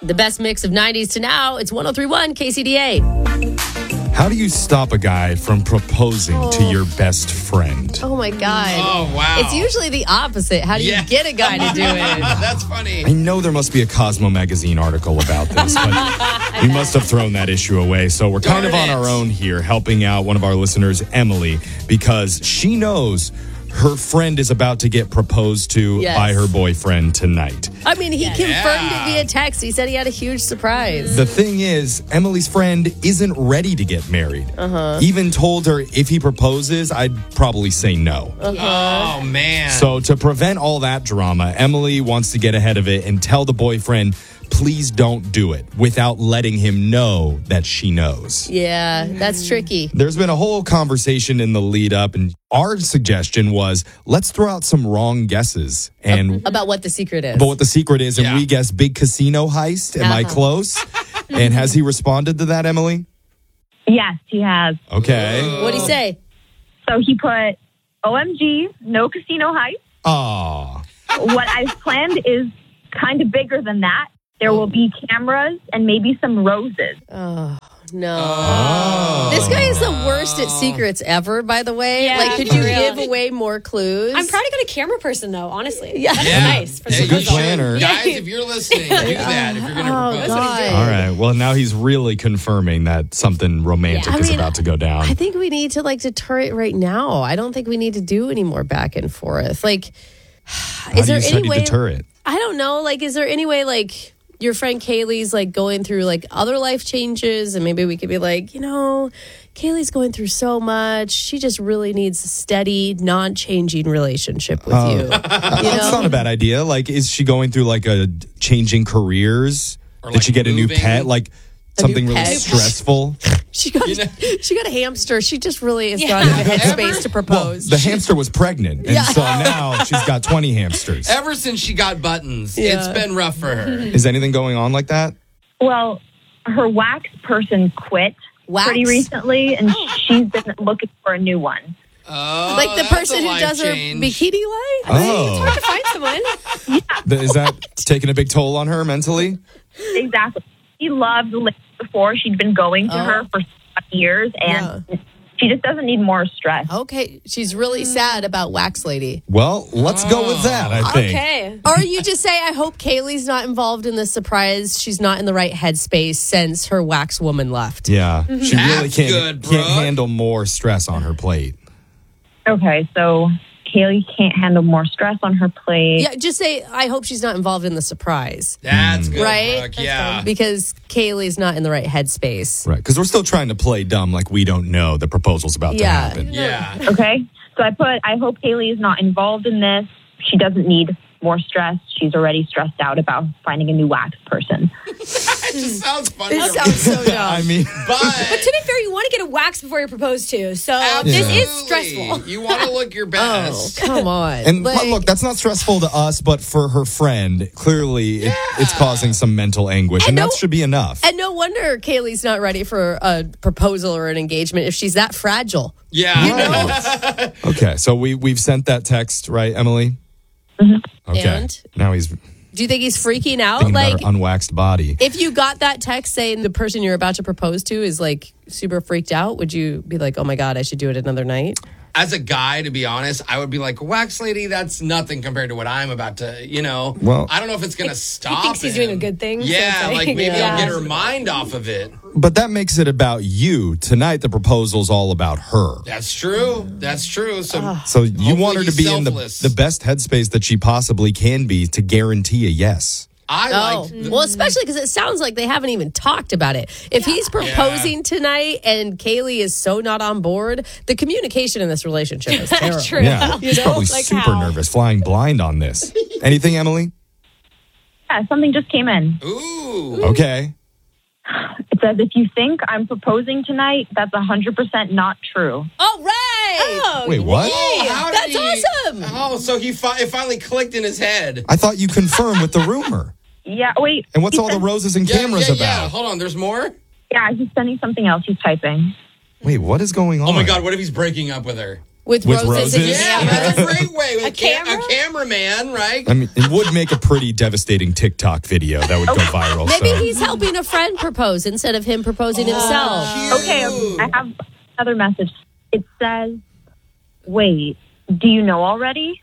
The best mix of 90s to now. It's 103.1 KCDA. How do you stop a guy from proposing to your best friend? Oh, my God. Oh, wow. It's usually the opposite. How do you get a guy to do it? That's funny. I know there must be a Cosmo magazine article about this, but we must have thrown that issue away. So we're kind of on our own here, helping out one of our listeners, Emily, because she knows her friend is about to get proposed to by her boyfriend tonight. I mean, he confirmed it via text. He said he had a huge surprise. The thing is, Emily's friend isn't ready to get married. Even told her if he proposes, I'd probably say no. Oh, man. So to prevent all that drama, Emily wants to get ahead of it and tell the boyfriend, please don't do it, without letting him know that she knows. Yeah, that's tricky. There's been a whole conversation in the lead up, and our suggestion was, let's throw out some wrong guesses. And about what the secret is. But what the secret is, and we guess big casino heist. Am I close? And has he responded to that, Emily? Yes, he has. Okay. What'd he say? So he put, OMG, no casino heist. Aw. What I've planned is kind of bigger than that. There will be cameras and maybe some roses. Oh, no. This guy is the worst at secrets ever, by the way. Yeah, like, could for you real. give away more clues? I'm probably good camera person, though, honestly. Yeah. That's nice. For He's a some good people. planner. Guys, if you're listening, do that if you're going to propose. God. All right. Well, now he's really confirming that something romantic Yeah. I is mean, about to go down. I think we need to, deter it right now. I don't think we need to do any more back and forth. Like, How is do there you any study way... deter it? I don't know. Like, is there any way, your friend Kaylee's going through other life changes, and maybe we could be Kaylee's going through so much. She just really needs a steady, non-changing relationship with you. That's not a bad idea. Is she going through a changing careers? Or, Did she get a new moving? pet? Something really pet? stressful? She got a hamster. She just really has gone into headspace to propose. The hamster was pregnant, and so now she's got 20 hamsters. Ever since she got buttons, it's been rough for her. Is anything going on like that? Well, her wax person quit pretty recently, and she's been looking for a new one. Oh, the that's person a who life does change. her bikini life? Oh. Hard to find someone. Is that taking a big toll on her mentally? Exactly. She loved the lady before. She'd been going to her for years, and she just doesn't need more stress. Okay. She's really sad about Wax Lady. Well, let's go with that, I think. Okay. Or you just say, I hope Kaylee's not involved in this surprise. She's not in the right headspace since her wax woman left. Yeah. She really That's can't good, can't Brooke. handle more stress on her plate. Okay, so Kaylee can't handle more stress on her plate. Yeah, just say, I hope she's not involved in the surprise. That's good, Right? Brooke. Yeah. Because Kaylee's not in the right headspace. Right. Because we're still trying to play dumb like we don't know the proposal's about to happen. Yeah. Okay, so I hope Kaylee is not involved in this. She doesn't need more stress. She's already stressed out about finding a new wax person. It just sounds funny. It sounds so dumb. I mean, But But to be fair, you want to get a wax before you're proposed to. So this is stressful. You want to look your Oh, best. come on. and look, that's not stressful to us, but for her friend, clearly it's causing some mental anguish, and that should be enough. And no wonder Kaylee's not ready for a proposal or an engagement if she's that fragile. Yeah. Okay, so we've sent that text, right, Emily? Okay. And? Now he's Do you think he's freaking out? thinking about her unwaxed body. If you got that text saying the person you're about to propose to is super freaked out, would you be like, oh my God, I should do it another night? As a guy, to be honest, I would be like, wax lady, that's nothing compared to what I'm about to, Well- I don't know if it's going to stop thinks he's him. doing a good thing, so Yeah, it's like- maybe Yeah. I'll get her mind off of it. But that makes it about you. Tonight, the proposal's all about her. That's true. That's true. So, So you want her to hopefully be in selfless. the best headspace that she possibly can be to guarantee a yes. I Oh, like... well, especially because it sounds like they haven't even talked about it. If he's proposing tonight and Kaylee is so not on board, the communication in this relationship is terrible. True. Yeah, she's probably super how? nervous, flying blind on this. Anything, Emily? Yeah, something just came in. Ooh. Okay. It says, if you think I'm proposing tonight, that's 100% not true. All right. Oh, Wait, what? Oh, how did That's he... awesome. Oh, so it finally clicked in his head. I thought you confirmed with the rumor. Yeah, wait. And what's he all the said- roses and cameras Yeah. about? Hold on, there's more? Yeah, he's sending something else. He's typing. Wait, what is going on? Oh my God, what if he's breaking up with her? With With roses. roses? Yeah, that's a great way. With A camera? a cameraman, right? I mean, it would make a pretty devastating TikTok video that would go viral. Maybe so. he's helping a friend propose instead of him proposing himself. Okay, I have another message. It says, wait, do you know already?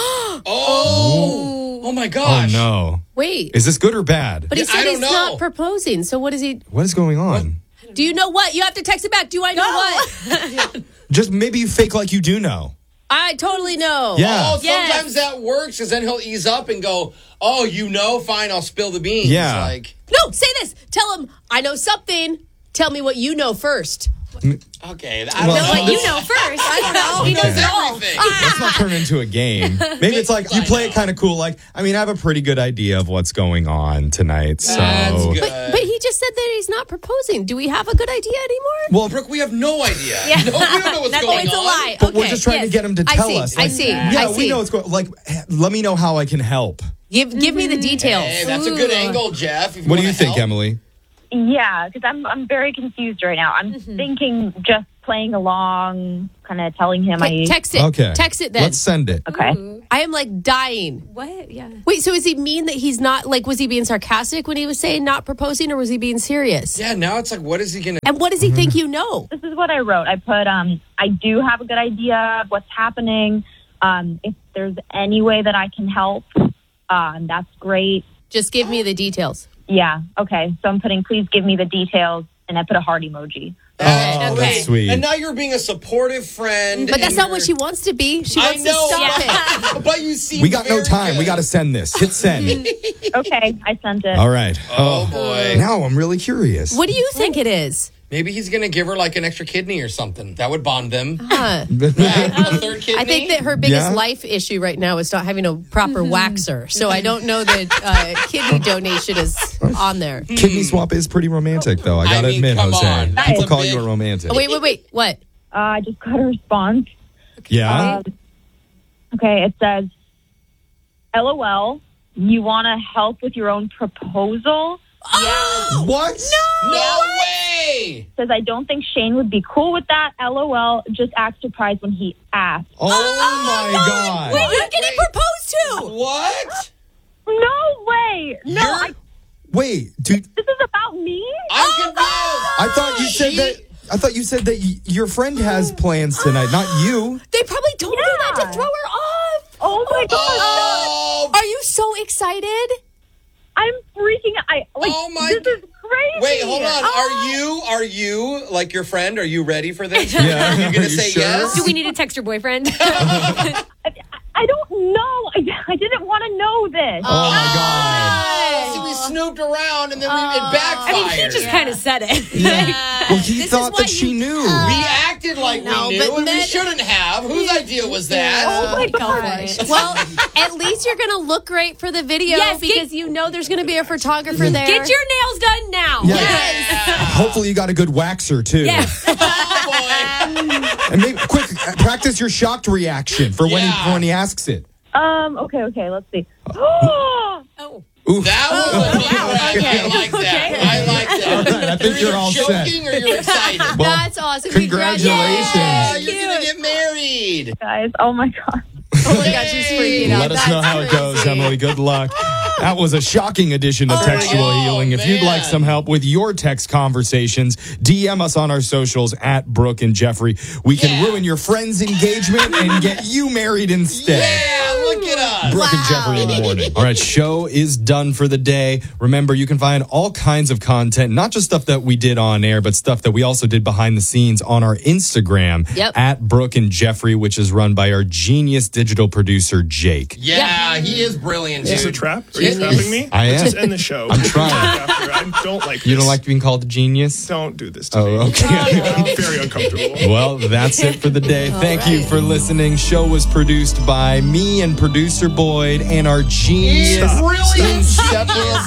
Oh my Oh gosh. no! Wait. Is this good or bad? But he I said don't he's know. not proposing. So what is he? What is going on? Do you know what? You have to text it back. Do I know what? Just maybe you fake like you do know. I totally know. Yeah. Oh, sometimes that works because then he'll ease up and go, "Oh, you know, fine, I'll spill the beans." Yeah. Like, No, say this. Tell him, I know something. Tell me what you know first. okay, I don't Well, know. What you know first. I don't know. He knows everything. Let's not turn into a game. Maybe it's like you play it kind of cool. Like, I mean, I have a pretty good idea of what's going on tonight. So, That's good. But he just said that he's not proposing. Do we have a good idea anymore? well, Brooke, we have no idea. No, we don't know what's That's- going It's a on. lie. but we're Okay, just trying to yes. get him to I tell see, us. I Like, see. Yeah, I we see. know what's going. Like, let me know how I can help. Give me the details. Hey, that's a good angle, Jeff. If What do wanna you think, help. Emily? Yeah, because I'm very confused right now. I'm thinking just playing along, kind of telling him Text it. Okay. Text it then. Let's send it. Okay. I am like dying. What? Yeah. Wait, so does he mean that he's not, like, was he being sarcastic when he was saying not proposing, or was he being serious? Yeah, now it's like, what is he gonna? And what does he think you know? This is what I wrote. I put, I do have a good idea of what's happening. If there's any way that I can help, that's great. Just give me the details. Yeah. Okay. So I'm putting, please give me the details. And I put a heart emoji. Oh, Okay. that's sweet. And now you're being a supportive friend. But that's and not what you're- she wants to be. She I wants know, to stop it. but you see, we got no time. We got to send this. Hit send. Okay. I sent it. All right. Oh boy. Now I'm really curious. What do you think it is? Maybe he's gonna give her like an extra kidney or something. That would bond them. Huh. Yeah, a third kidney. I think that her biggest Yeah. life issue right now is not having a proper waxer. So I don't know that kidney donation is on there. Kidney swap is pretty romantic, though. I I gotta mean, admit, come Jose. on. That's People a call big- you a romantic. Oh, wait. What? I just got a response. Yeah. Okay. It says, LOL, you want to help with your own proposal? Oh! What? No way. Says, I don't think Shane would be cool with that. LOL, just act surprised when he asked. Oh, my God. Wait, you're getting proposed to! What? No way. No, You're- Wait, dude. this is about me? I'm confused. I thought you said that. I thought you said that your friend has plans tonight, not you. They probably told her that Yeah. to throw her off. Oh my God. Oh, Are you so excited? I'm freaking Oh my- this is crazy. wait, hold on. Are you like your friend? Are you ready for this? Yeah. Are you Are gonna you say sure? yes? Do we need to text your boyfriend? I don't know. I didn't want to know this. Oh my God. See, we snooped around and then it backfired. I mean, he just kind of said it. Well, he This is thought why that she you- knew. We acted like No, we but knew, and we then- shouldn't have. Whose idea was that? Oh my gosh. Well, at least you're going to look great for the video Yes, because you know there's going to be a photographer there. Get your nails done now. Yeah. Yeah. Hopefully, you got a good waxer too. Yes. Oh boy. And maybe quick practice your shocked reaction for when he asks it. Okay, let's see. Oh, Oh. Oof. That was a neat way. Okay. I like that. Okay. I like that. I think you're all set. joking or you're excited? Well, That's awesome. congratulations. Oh, Cute. you're gonna get married. guys. Oh my God. Oh my God, she's freaking out. Let us know That's how it goes, crazy. Emily. Good luck. That was a shocking edition of Textual Oh, Healing. If you'd like man. some help with your text conversations, DM us on our socials at Brooke and Jeffrey. We can Yeah. ruin your friend's engagement and get you married instead. Yeah, look at us. Brooke and Jeffrey in the morning. All right, show is done for the day. Remember, you can find all kinds of content, not just stuff that we did on air, but stuff that we also did behind the scenes on our Instagram at Brooke and Jeffrey, which is run by our genius digital producer, Jake. Yeah, he is brilliant, Is this a dude. trap? Are you trapping me? I am. Let's just end the show. I'm trying. After. I don't like You this. don't like being called a genius? Don't do this to me. Oh, okay. I'm very uncomfortable. Well, that's it for the day. Thank you for listening. Show was produced by me and producer Boyd and our genius, Brilliant. inseparable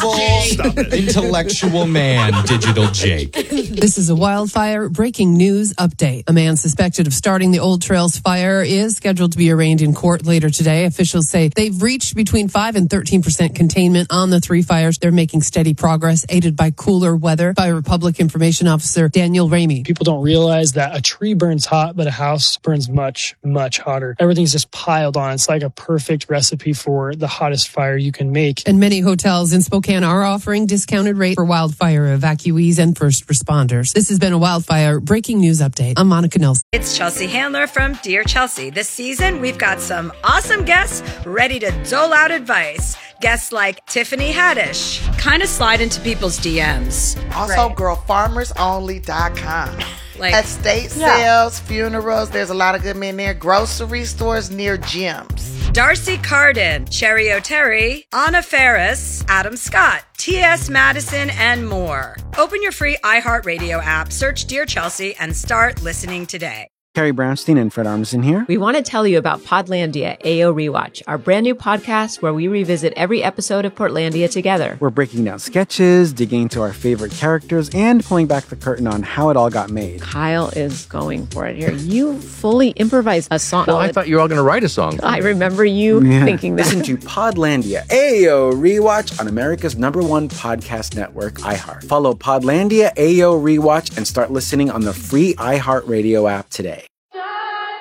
Stop it. Intellectual man, Digital Jake. This is a wildfire breaking news update. A man suspected of starting the Old Trails fire is scheduled to be arraigned in court later today. Officials say they've reached between 5 and 13% containment on the three fires. They're making steady progress, aided by cooler weather. Fire Public Information Officer Daniel Ramey. People don't realize that a tree burns hot, but a house burns much, much hotter. Everything's just piled on. It's like a perfect recipe for the hottest fire you can make. And many hotels in Spokane are offering discounted rate for wildfire evacuees and first responders. This has been a wildfire breaking news update. I'm Monica Nelson. It's Chelsea Handler from Dear Chelsea. This season, we've got some awesome guests ready to dole out advice. Guests like Tiffany Haddish. Kind of slide into people's DMs. Also, girlfarmersonly.com. Like estate sales, funerals. There's a lot of good men there. Grocery stores near gyms. Darcy Carden, Sherry O'Terry, Anna Ferris, Adam Scott, T.S. Madison, and more. Open your free iHeartRadio app, search Dear Chelsea, and start listening today. Carrie Brownstein and Fred Armisen here. We want to tell you about Podlandia AO Rewatch, our brand new podcast where we revisit every episode of Portlandia together. We're breaking down sketches, digging into our favorite characters, and pulling back the curtain on how it all got made. Kyle is going for it here. You fully improvised a song. Well, I thought you were all going to write a song. I remember you thinking that. Listen to Podlandia AO Rewatch on America's #1 podcast network, iHeart. Follow Podlandia AO Rewatch and start listening on the free iHeartRadio app today.